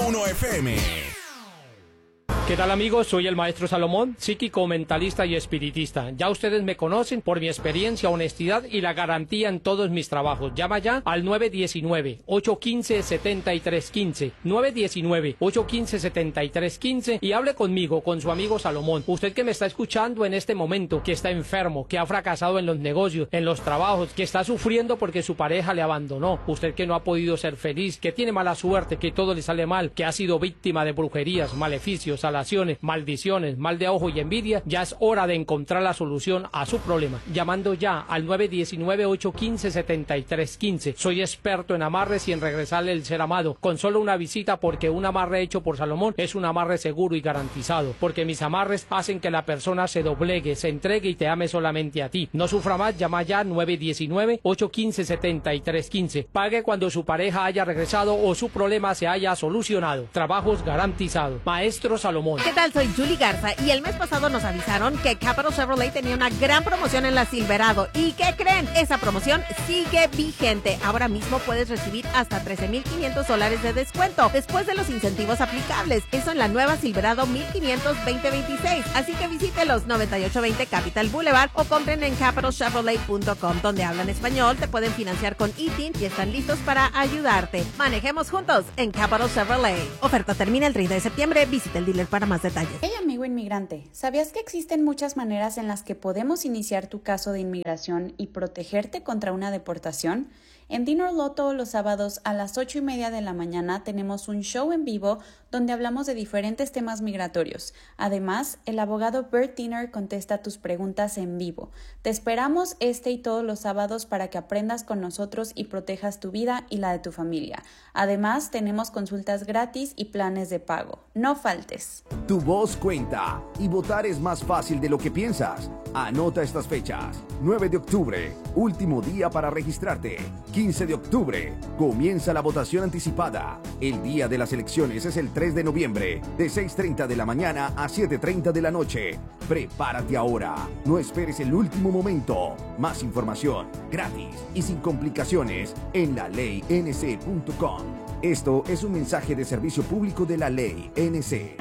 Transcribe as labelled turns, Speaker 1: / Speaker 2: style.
Speaker 1: 101 FM.
Speaker 2: ¿Qué tal, amigos? Soy el maestro Salomón, psíquico, mentalista y espiritista. Ya ustedes me conocen por mi experiencia, honestidad y la garantía en todos mis trabajos. Llama ya al 919-815-7315, 919-815-7315 y hable conmigo, con su amigo Salomón. Usted que me está escuchando en este momento, que está enfermo, que ha fracasado en los negocios, en los trabajos, que está sufriendo porque su pareja le abandonó, usted que no ha podido ser feliz, que tiene mala suerte, que todo le sale mal, que ha sido víctima de brujerías, maleficios, maldiciones, mal de ojo y envidia, ya es hora de encontrar la solución a su problema, llamando ya al 919-815-7315. Soy experto en amarres y en regresarle el ser amado, con solo una visita, porque un amarre hecho por Salomón es un amarre seguro y garantizado, porque mis amarres hacen que la persona se doblegue, se entregue y te ame solamente a ti. No sufra más, llama ya 919-815-7315. Pague cuando su pareja haya regresado o su problema se haya solucionado. Trabajos garantizados. Maestro Salomón.
Speaker 3: ¿Qué tal? Soy Julie Garza y el mes pasado nos avisaron que Capital Chevrolet tenía una gran promoción en la Silverado. ¿Y qué creen? Esa promoción sigue vigente. Ahora mismo puedes recibir hasta $13,500 de descuento después de los incentivos aplicables. Eso en la nueva Silverado 1500 2026. Así que visítelos 9820 Capital Boulevard o compren en capitalchevrolet.com, donde hablan español, te pueden financiar con ITIN y están listos para ayudarte. Manejemos juntos en Capital Chevrolet. Oferta termina el 30 de septiembre. Visita el dealer para más detalles.
Speaker 4: Hey, amigo inmigrante, ¿sabías que existen muchas maneras en las que podemos iniciar tu caso de inmigración y protegerte contra una deportación? En Dinner Law todos los sábados a las 8:30 de la mañana tenemos un show en vivo donde hablamos de diferentes temas migratorios. Además, el abogado Bert Dinner contesta tus preguntas en vivo. Te esperamos este y todos los sábados para que aprendas con nosotros y protejas tu vida y la de tu familia. Además, tenemos consultas gratis y planes de pago. No faltes.
Speaker 5: Tu voz cuenta y votar es más fácil de lo que piensas. Anota estas fechas. 9 de octubre, último día para registrarte. 15 de octubre, comienza la votación anticipada. El día de las elecciones es el 3 de noviembre, de 6:30 de la mañana a 7:30 de la noche. Prepárate ahora, no esperes el último momento. Más información, gratis y sin complicaciones, en laleync.com. Esto es un mensaje de servicio público de la ley NC.